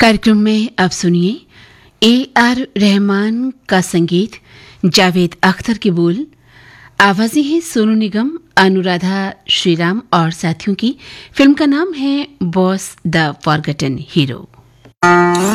कार्यक्रम में अब सुनिए AR रहमान का संगीत, जावेद अख्तर के बोल, आवाजें हैं सोनू निगम, अनुराधा श्रीराम और साथियों की। फिल्म का नाम है बॉस द फॉरगटन हीरो।